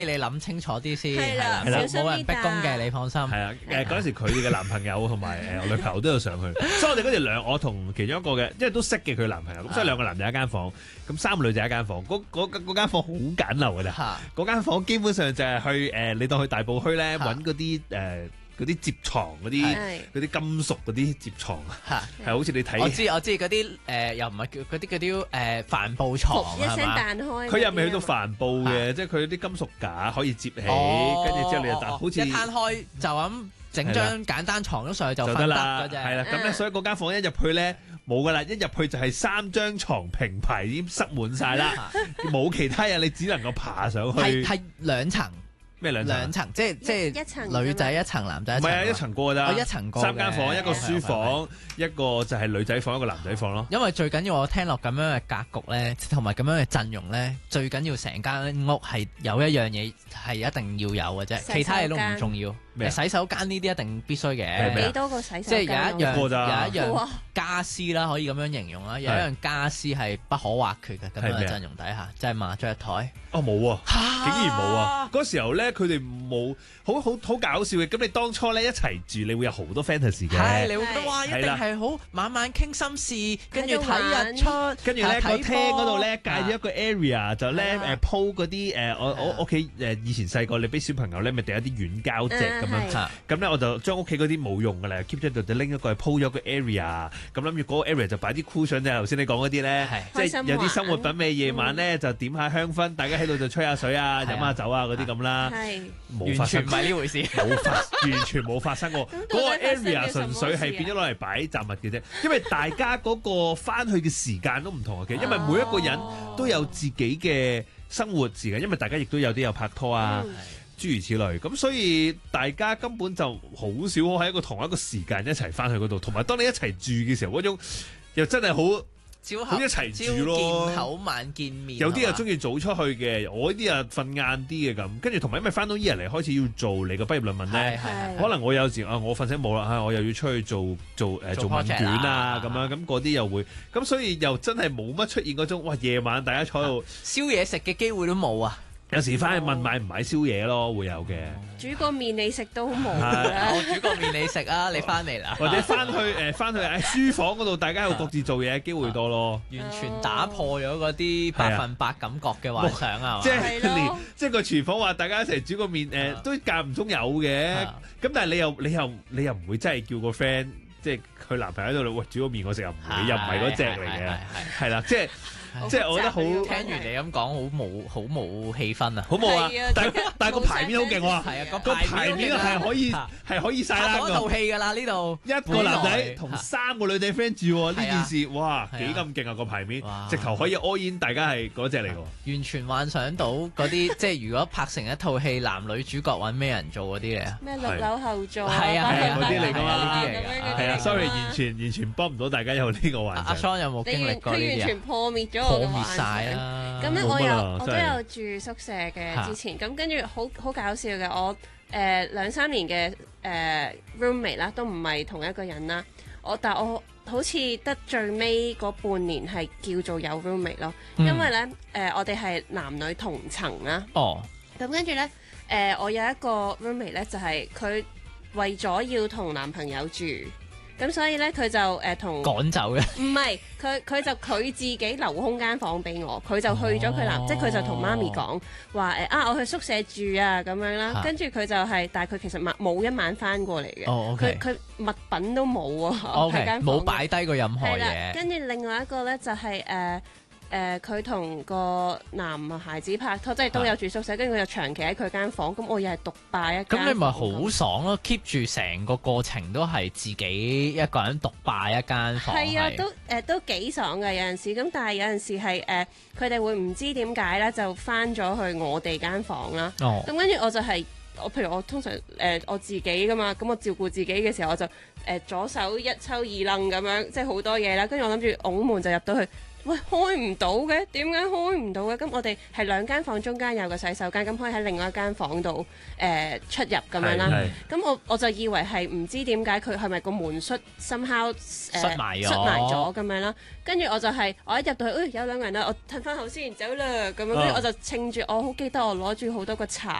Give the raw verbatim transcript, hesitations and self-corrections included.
你諗清楚啲先，係啦啦， 小心啲冇人逼供嘅，你放心。 係啊，誒嗰陣時佢哋嘅男朋友同埋誒我女朋友都有上去，所以我哋嗰條兩我同其中一個嘅，因為都識嘅佢男朋友，咁所以兩個男仔一間房，咁三個女仔一間房，嗰嗰嗰間房好簡陋㗎咋，嗰間房基本上就係去誒，你當去大埔墟咧揾嗰啲誒。嗰啲摺床嗰啲嗰啲金屬嗰啲摺床啊，係好似你睇， 我知我知嗰啲誒又唔係叫嗰啲嗰啲誒帆布床一聲彈開， 佢又未去到帆布嘅，即係佢啲金屬架可以摺起，跟住之後你就好似一攤開就咁整張簡單床咗上去就瞓得㗎啫。 係啦，咁咧所以嗰間房一入去咧冇㗎啦，一入去就係三張床平排已經塞滿晒啦，冇其他人，你只能夠爬上去。 係係兩層。 咩兩層？ 兩層，即係即係女仔一層，男仔一層。 唔係啊，一層過㗎咋。 一層過。 三間房，一個書房，一個就係女仔房，一個男仔房咯。 因為最緊要我聽落咁樣嘅格局咧，同埋咁樣嘅陣容咧，最緊要成間屋係有一樣嘢係一定要有嘅啫，其他嘢都唔重要。洗手間呢啲一定必須嘅。 幾多個洗手間？ 即係有一樣有一樣家私啦，可以咁樣形容啦。有一樣家私係不可或缺嘅咁樣嘅陣容底下，就係麻雀台。 哦，冇啊，竟然冇啊！嗰時候咧，佢哋冇好好好搞笑嘅。咁你當初咧一齊住，你會有好多 fantasy 嘅。 係，你會覺得哇，一定係好晚晚傾心事，跟住睇日出， 跟住咧個廳嗰度咧介咗一個 area，就咧誒鋪嗰啲誒我我屋企誒以前細個你俾小朋友咧咪訂一啲軟膠席咁樣，咁咧我就將屋企嗰啲冇用㗎啦 keep 咗度就拎一個鋪咗個 area，咁諗住嗰個 area 就擺啲 cushion，即係頭先你講嗰啲咧，即係有啲生活品味，夜晚咧就點下香薰，大家喺度就吹下水啊，飲下酒啊嗰啲咁啦，冇發生， 完全唔係呢回事， 冇發，完全冇發生過。嗰個 area 純粹係變咗攞嚟擺雜物嘅啫，因為大家嗰個翻去嘅時間都唔同嘅，因為每一個人都有自己嘅生活時間，因為大家亦都有啲有拍拖啊，諸如此類，咁所以大家根本就好少喺一個同一個時間一齊翻去嗰度，同埋當你一齊住嘅時候，嗰種又真係好。好一齊住咯， 朝見口晚見面。 有啲又中意早出去嘅，我呢啲啊瞓晏啲嘅咁。跟住同埋因為翻到依日嚟開始要做你個畢業論文咧，可能我有時啊我瞓醒冇啦，啊我又要出去做做誒做問卷啊咁樣，咁嗰啲又會，咁所以又真係冇乜出現嗰種哇夜晚大家坐喺度宵夜食嘅機會都冇啊！ 有時翻去問買唔買宵夜咯，會有嘅。 煮個麵你食都冇我煮個麵你食啊！你翻嚟啦， 或者翻去誒翻去誒書房嗰度，大家又各自做嘢嘅機會多咯。 完全打破咗嗰啲百分百感覺嘅幻想啊！ 即係連即係個廚房話大家一齊煮個麵誒，都間唔中有嘅。咁但係你又你又你又唔會真係叫個 friend，即係佢男朋友喺度喂煮個麵我食又唔會，又唔係嗰隻嚟嘅，係啦，即係。即係我覺得好， 聽完你咁講，好冇好冇氣氛啊！ 好冇啊！但係但係個牌面好勁喎， 係啊， 個牌面係可以係可以晒啦。 嗰套戲㗎啦呢度， 一個男仔同三個女仔 friend 住喎，呢件事哇幾咁勁啊個牌面，直頭可以 all in，大家係嗰隻嚟喎。 完全幻想到嗰啲即係如果拍成一套戲，男女主角揾咩人做嗰啲嚟啊？ 咩六樓後座係啊係啊嗰啲嚟㗎嘛？ 呢啲嚟㗎。 係啊 sorry 完全完全幫唔到大家有呢個幻想。 阿 Son 有冇經歷過呢啲啊？ 佢完全破滅咗。 破滅晒啦！ 咁咧，我有我都有住宿舍嘅之前，咁跟住好好搞笑嘅，我誒兩三年嘅誒 roommate 啦，都唔係同一個人啦。我但係我好似得最尾嗰半年係叫做有 roommate 咯，因為咧誒我哋係男女同層啦。 哦。 咁跟住咧誒，我有一個 roommate 咧，就係佢為咗要同男朋友住。咁所以咧，佢就誒同趕走嘅， 唔係佢佢就佢自己留空間房俾我，佢就去咗佢男，即係佢就同媽咪講話誒啊，我去宿舍住啊咁樣啦。跟住佢就係，但係佢其實冇冇一晚翻過嚟嘅。 哦，OK。 佢佢物品都冇啊， 喺間房冇擺低過任何嘢。 跟住另外一個咧就係誒。誒佢同個男孩子拍拖，即係都有住宿舍，跟住佢又長期喺佢間房，咁我又係獨霸一間。 咁你咪好爽咯 ，keep 住成個過程都係自己一個人獨霸一間房。 係啊，都誒、呃、都幾爽嘅有陣時，咁但係有陣時係誒佢哋會唔知點解咧，就翻咗去我哋間房啦。哦，咁跟住我就係、是。我譬如我通常誒、呃、我自己噶嘛，咁我照顧自己嘅時候，我就誒、呃、左手一抽二楞咁樣，即係好多嘢啦。跟住我諗住拱門就入到去， 喂，開唔到嘅，點解開唔到嘅？咁我哋係兩間房中間有個洗手間，咁可以喺另外一間房度誒、呃、出入咁樣啦。咁我我就以為係唔知點解佢係咪個門栓 somehow 誒塞埋咗塞埋咗咁樣啦。跟住我就係、是、我一入到去，誒、哎、有兩個人啦，我褪翻後先走啦咁樣。跟住我就稱住，我好記得我攞住好多個茶